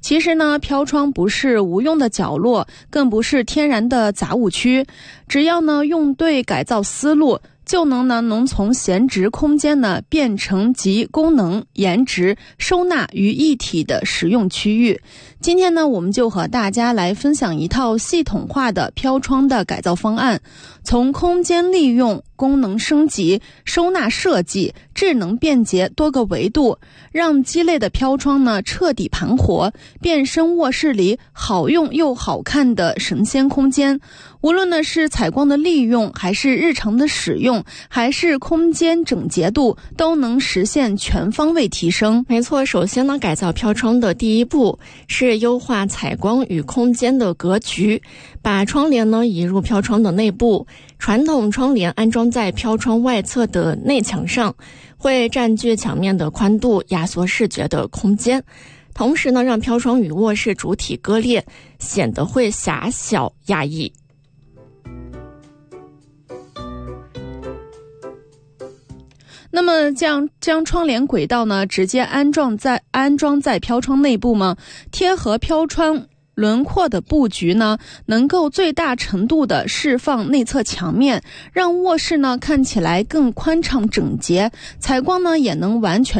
其实呢，飘窗不是无用的角落，更不是天然的杂物区，只要呢用对改造思路，就能从闲置空间呢变成集功能、颜值、收纳于一体的实用区域。今天呢，我们就和大家来分享一套系统化的飘窗的改造方案，从空间利用、功能升级、收纳设计、智能便捷多个维度，让鸡肋的飘窗呢彻底盘活，变身卧室里好用又好看的神仙空间。无论呢是采光的利用，还是日常的使用，还是空间整洁度，都能实现全方位提升。 没错，首先呢，改造飘窗的第一步是优化采光与空间的格局，把窗帘呢移入飘窗的内部。传统窗帘安装在飘窗外侧的内墙上，会占据墙面的宽度，压缩视觉的空间。同时呢，让飘窗与卧室主体割裂，显得会狭小压抑。 那么将窗帘轨道呢直接安装在飘窗内部吗？贴合飘窗轮廓的布局呢，能够最大程度的释放内侧墙面，让卧室呢看起来更宽敞整洁，采光呢也能完全